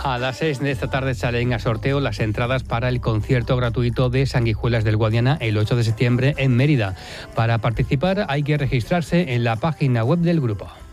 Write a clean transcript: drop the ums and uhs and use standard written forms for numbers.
A las 6 de esta tarde salen a sorteo las entradas para el concierto gratuito de Sanguijuelas del Guadiana el 8 de septiembre en Mérida. Para participar hay que registrarse en la página web del grupo.